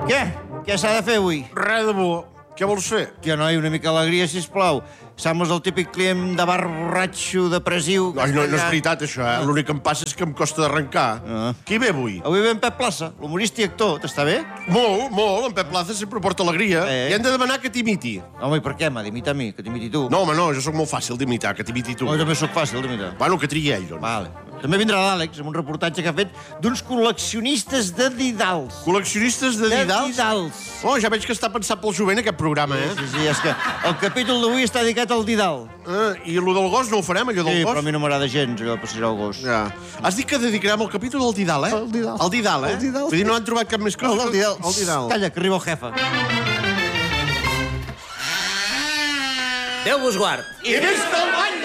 Què? Què s'ha de fer avui? Res de bo. Què vols fer? Tia, noi, una mica d'alegria, sisplau. Samos el típic client de bar borratxo, depressiu... No és veritat, això, eh? L'únic que em passa és que em costa d'arrencar. Qui ve avui? Avui ve en Pep Plaça, l'humorista i actor. T'està bé? Molt, molt. En Pep Plaza sempre porta alegria. I hem de demanar que t'imiti. Home, i per què m'ha d'imitar a mi? Que t'imiti tu? No, home, no, jo sóc molt fàcil d'imitar, que t'imiti tu. Jo també sóc fàcil d'imitar. Bueno, que tregui ell, doncs. Vale. També vindrà l'Àlex amb un reportatge que ha fet d'uns col·leccionistes de didals. Col·leccionistes de didals? De didals. Oh, ja veig que està pensat pel jovent, aquest programa, eh? Sí, és que el capítol d'avui està dedicat al didal. I allò del gos no ho farem, allò del Sí, gos? però a mi no m'agrada gens, allò de passejar el gos. Ja. Has dit que dedicarem el capítol al didal, eh? El didal. El didal, eh? El didal. Vull dir, no han trobat cap més cosa. El didal. El didal. Calla, que arriba el jefe. Déu vos guard. I vés del ball!